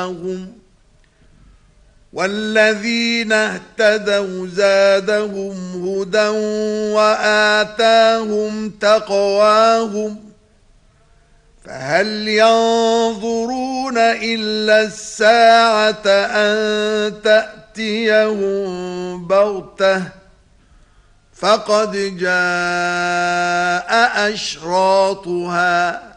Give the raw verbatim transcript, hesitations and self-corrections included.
والذين اهتدوا زادهم هدى وآتاهم تقواهم فهل ينظرون إلا الساعة أن تأتيهم بغتة فقد جاء أشراطها